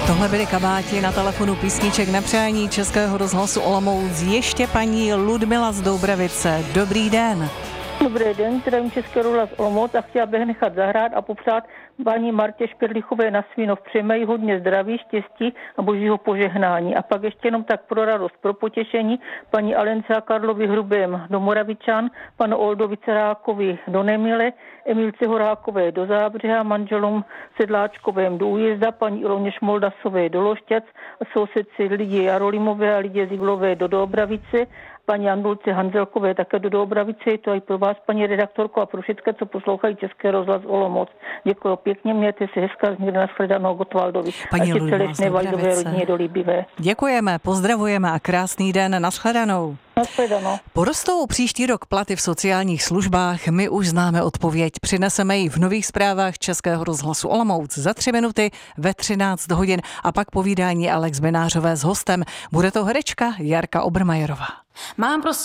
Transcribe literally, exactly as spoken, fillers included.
Tohle byly kabáti na telefonu písniček na přání Českého rozhlasu Olomouc. Ještě paní Ludmila z Doubravice. Dobrý den. Dobrý den, zdravím Český rozhlas Olomouc a chtěla bych nechat zahrát a popřát paní Martě Špirlichové na Svinov. Přejme jí hodně zdraví, štěstí a božího požehnání. A pak ještě jenom tak pro radost, pro potěšení paní Alence a Karlovi Hrubém do Moravičan, panu Oldovi Cerákovi do Nemile, Emilce Horákové do Zábřeha, manželům Sedláčkovém do Újezda, paní Iloně Šmoldasové do Lošťac, sousedci Lidie Jarolimové a Lidie Ziglové do Doubravice, paní Andulce Hanzelkové také do Doubravice, to i pro vás, paní redaktorko, a pro všechny, co poslouchají Český rozhlas Olomouc. Děkuji pěkně, mějte si hezká, někde nashledanou Gotwaldovi. Paní Ludmila Valdové rodině do Líbivé. Děkujeme, pozdravujeme a krásný den, nashledanou. Nashledanou. Porostou příští rok platy v sociálních službách? My už známe odpověď. Přineseme ji v nových zprávách Českého rozhlasu Olomouc za tři minuty ve třináct hodin a pak povídání Alex Benářové s hostem. Bude to herečka Jarka Obermajerová. Mám prostě